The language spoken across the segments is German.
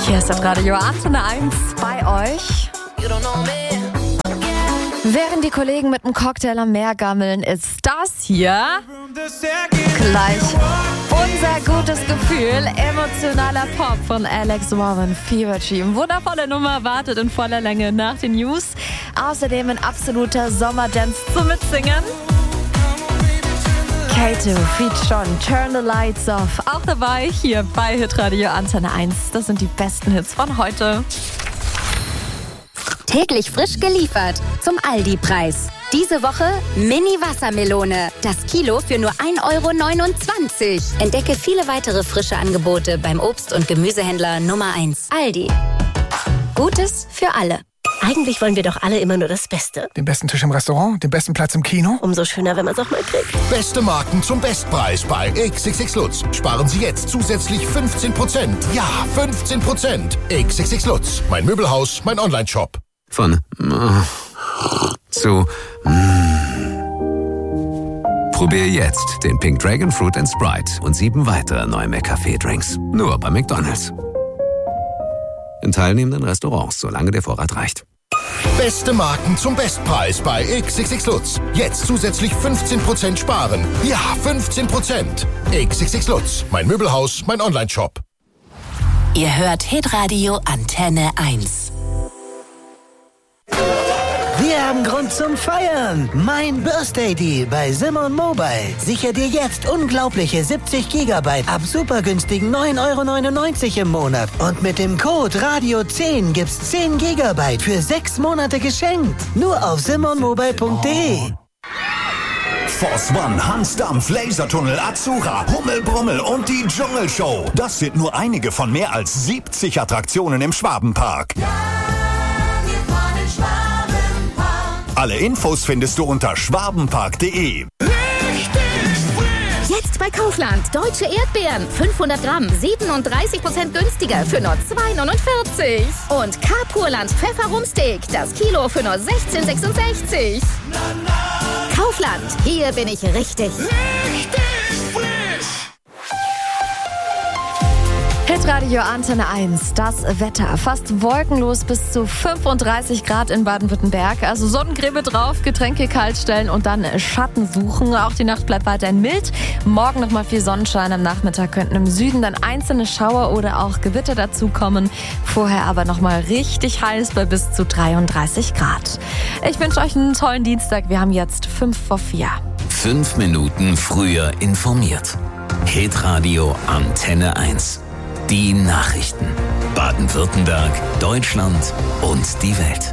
Hier ist das Radio Antenne 1 bei euch. Während die Kollegen mit einem Cocktail am Meer gammeln, ist das hier gleich unser gutes Gefühl. Emotionaler Pop von Alex Warren, Fever Dream. Wundervolle Nummer, wartet in voller Länge nach den News. Außerdem ein absoluter Sommerdance zum Mitsingen. Kato, Feet John, Turn the Lights Off. Auch dabei hier bei Hitradio Antenne 1. Das sind die besten Hits von heute. Täglich frisch geliefert zum Aldi-Preis. Diese Woche Mini-Wassermelone. Das Kilo für nur 1,29 €. Entdecke viele weitere frische Angebote beim Obst- und Gemüsehändler Nummer 1. Aldi. Gutes für alle. Eigentlich wollen wir doch alle immer nur das Beste. Den besten Tisch im Restaurant, den besten Platz im Kino. Umso schöner, wenn man es auch mal kriegt. Beste Marken zum Bestpreis bei XXX Lutz. Sparen Sie jetzt zusätzlich 15%. Ja, 15%. XXX Lutz. Mein Möbelhaus, mein Online-Shop. Von zu Probier jetzt den Pink Dragon Fruit & Sprite und 7 weitere neue McCafé-Drinks. Nur bei McDonald's. In teilnehmenden Restaurants, solange der Vorrat reicht. Beste Marken zum Bestpreis bei XXX Lutz. Jetzt zusätzlich 15% sparen. Ja, 15%. XXX Lutz. Mein Möbelhaus, mein Online-Shop. Ihr hört Hitradio Antenne 1. Wir haben Grund zum Feiern. Mein Birthday Deal bei Simon Mobile. Sicher dir jetzt unglaubliche 70 GB ab super günstigen 9,99 € im Monat. Und mit dem Code Radio10 gibt's 10 GB für 6 Monate geschenkt. Nur auf simonmobile.de. Force One, Hansdampf, Lasertunnel, Azura, Hummelbrummel und die Dschungelshow. Das sind nur einige von mehr als 70 Attraktionen im Schwabenpark. Alle Infos findest du unter schwabenpark.de. Jetzt bei Kaufland. Deutsche Erdbeeren. 500 Gramm. 37% günstiger für nur 2,49 €. Und Carpurland Pfefferrumsteak. Das Kilo für nur 16,66 €. Kaufland. Hier bin ich richtig. Hitradio Antenne 1, das Wetter. Fast wolkenlos bis zu 35 Grad in Baden-Württemberg. Also Sonnencreme drauf, Getränke kalt stellen und dann Schatten suchen. Auch die Nacht bleibt weiterhin mild. Morgen nochmal viel Sonnenschein. Am Nachmittag könnten im Süden dann einzelne Schauer oder auch Gewitter dazukommen. Vorher aber nochmal richtig heiß bei bis zu 33 Grad. Ich wünsche euch einen tollen Dienstag. Wir haben jetzt 5:04. 5 Minuten früher informiert. Hitradio Antenne 1. Die Nachrichten. Baden-Württemberg, Deutschland und die Welt.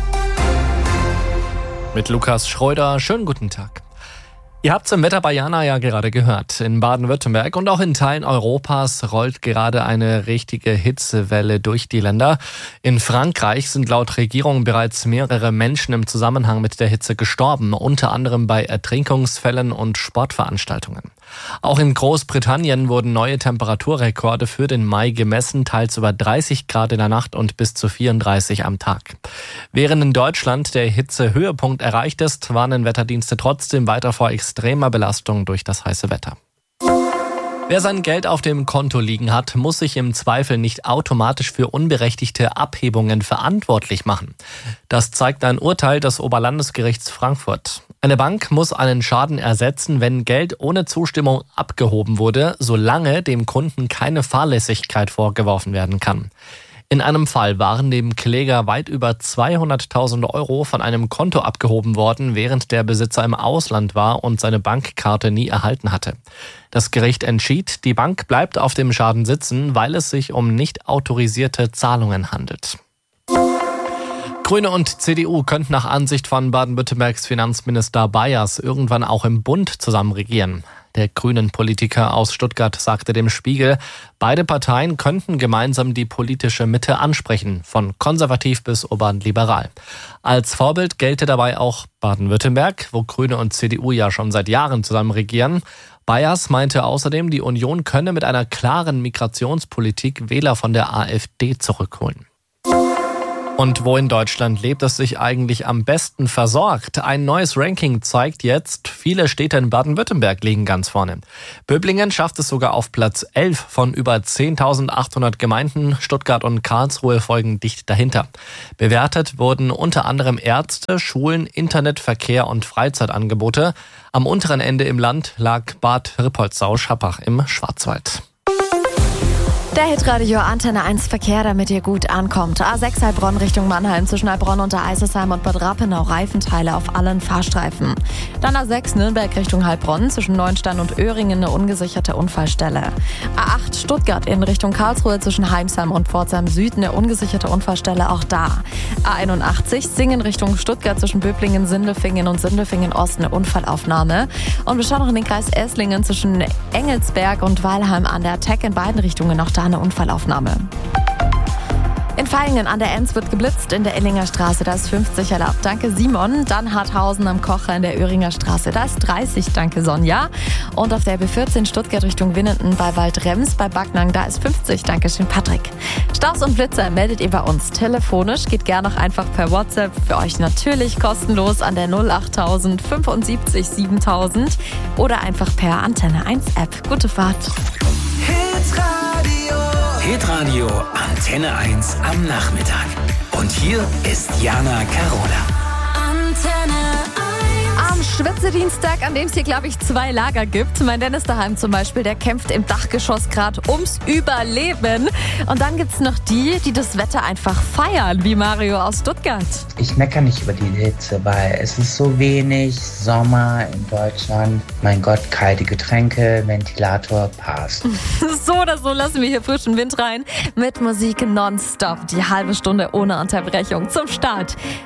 Mit Lukas Schreuder, schönen guten Tag. Ihr habt's im Wetter bei Jana ja gerade gehört. In Baden-Württemberg und auch in Teilen Europas rollt gerade eine richtige Hitzewelle durch die Länder. In Frankreich sind laut Regierung bereits mehrere Menschen im Zusammenhang mit der Hitze gestorben, unter anderem bei Ertrinkungsfällen und Sportveranstaltungen. Auch in Großbritannien wurden neue Temperaturrekorde für den Mai gemessen, teils über 30 Grad in der Nacht und bis zu 34 am Tag. Während in Deutschland der Hitzehöhepunkt erreicht ist, warnen Wetterdienste trotzdem weiter vor extremer Belastung durch das heiße Wetter. Wer sein Geld auf dem Konto liegen hat, muss sich im Zweifel nicht automatisch für unberechtigte Abhebungen verantwortlich machen. Das zeigt ein Urteil des Oberlandesgerichts Frankfurt. Eine Bank muss einen Schaden ersetzen, wenn Geld ohne Zustimmung abgehoben wurde, solange dem Kunden keine Fahrlässigkeit vorgeworfen werden kann. In einem Fall waren dem Kläger weit über 200.000 € von einem Konto abgehoben worden, während der Besitzer im Ausland war und seine Bankkarte nie erhalten hatte. Das Gericht entschied, die Bank bleibt auf dem Schaden sitzen, weil es sich um nicht autorisierte Zahlungen handelt. Grüne und CDU könnten nach Ansicht von Baden-Württembergs Finanzminister Bayers irgendwann auch im Bund zusammen regieren. Der Grünen-Politiker aus Stuttgart sagte dem Spiegel, beide Parteien könnten gemeinsam die politische Mitte ansprechen, von konservativ bis urban liberal. Als Vorbild gelte dabei auch Baden-Württemberg, wo Grüne und CDU ja schon seit Jahren zusammen regieren. Bayers meinte außerdem, die Union könne mit einer klaren Migrationspolitik Wähler von der AfD zurückholen. Und wo in Deutschland lebt es sich eigentlich am besten versorgt? Ein neues Ranking zeigt jetzt, viele Städte in Baden-Württemberg liegen ganz vorne. Böblingen schafft es sogar auf Platz 11 von über 10.800 Gemeinden. Stuttgart und Karlsruhe folgen dicht dahinter. Bewertet wurden unter anderem Ärzte, Schulen, Internet, Verkehr und Freizeitangebote. Am unteren Ende im Land lag Bad Rippoldsau-Schappach im Schwarzwald. Der Hitradio Antenne 1 Verkehr, damit ihr gut ankommt. A6 Heilbronn Richtung Mannheim zwischen Heilbronn und der Eisesheim und Bad Rappenau Reifenteile auf allen Fahrstreifen. Dann A6 Nürnberg Richtung Heilbronn zwischen Neuenstein und Öhringen eine ungesicherte Unfallstelle. A8 Stuttgart in Richtung Karlsruhe zwischen Heimsheim und Pforzheim Süd eine ungesicherte Unfallstelle auch da. A81 Singen Richtung Stuttgart zwischen Böblingen, Sindelfingen und Sindelfingen Ost eine Unfallaufnahme. Und wir schauen noch in den Kreis Esslingen zwischen Engelsberg und Weilheim an der Teck in beiden Richtungen noch da eine Unfallaufnahme. In Vaihingen an der Enz wird geblitzt in der Illinger Straße, da ist 50 erlaubt. Danke Simon. Dann Harthausen am Kocher in der Öhringer Straße, da ist 30. Danke Sonja. Und auf der B14 Stuttgart Richtung Winnenden bei Waldrems bei Backnang, da ist 50. Dankeschön Patrick. Staus und Blitzer meldet ihr bei uns telefonisch. Geht gerne auch einfach per WhatsApp. Für euch natürlich kostenlos an der 08000 75 7000 oder einfach per Antenne 1 App. Gute Fahrt. Hitradio Antenne 1 am Nachmittag. Und hier ist Jana Carola. Antenne 1. Am Schwitzedienstag, an dem es hier, glaube ich, 2 Lager gibt. Mein Dennis daheim zum Beispiel, der kämpft im Dachgeschoss gerade ums Überleben. Und dann gibt's noch die das Wetter einfach feiern, wie Mario aus Stuttgart. Ich meckere nicht über die Hitze, weil es ist so wenig Sommer in Deutschland. Mein Gott, kalte Getränke, Ventilator, passt. So oder so lassen wir hier frischen Wind rein mit Musik nonstop. Die halbe Stunde ohne Unterbrechung zum Start.